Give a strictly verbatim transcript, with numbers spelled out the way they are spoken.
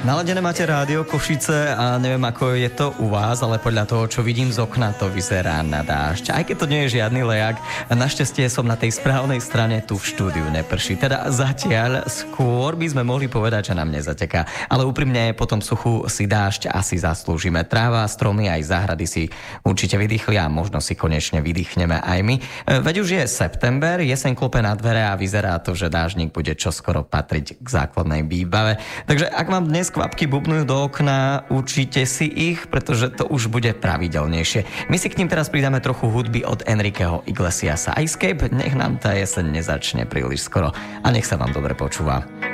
Naladené máte rádio Košice a neviem, ako je to u vás, ale podľa toho, čo vidím z okna, to vyzerá na dážď. Aj keď to nie je žiadny lejak, našťastie som na tej správnej strane, tu v štúdiu neprší. Teda zatiaľ skôr by sme mohli povedať, že nám nezateká. Ale úprimne potom suchu si dážď asi zaslúžime. Tráva, stromy aj záhrady si určite vydýchli a možno si konečne vydýchneme aj my. Veď už je september, jeseň klope na dvere a vyzerá to, že dáždnik bude čoskoro patriť k základnej výbave. Takže ak vám dnes kvapky bubnujú do okna, určite si ich, pretože to už bude pravidelnejšie. My si k ním teraz pridáme trochu hudby od Enriqueho Iglesiasa. Escape, nech nám tá jeseň nezačne príliš skoro a nech sa vám dobre počúva.